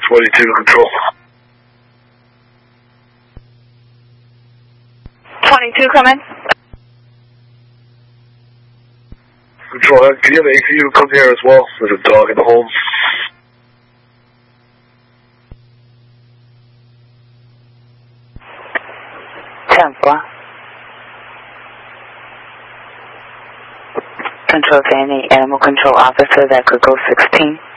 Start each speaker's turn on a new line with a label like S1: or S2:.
S1: 22 control.
S2: 22, come in.
S1: Control, can you have ACU come here as well? There's a dog in the home.
S2: Temple. Control to any animal control officer that could go 16.